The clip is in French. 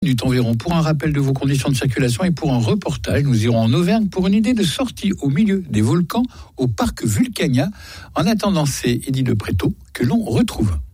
minutes environ pour un rappel de vos conditions de circulation et pour un reportage. Nous irons en Auvergne pour une idée de sortie au milieu des volcans au parc Vulcania. En attendant, c'est Eddy de Préto que l'on retrouve.